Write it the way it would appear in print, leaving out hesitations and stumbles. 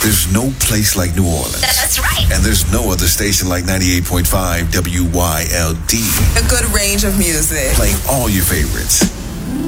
There's no place like New Orleans. That's right. And there's no other station like 98.5 WYLD. A good range of music. Playing all your favorites.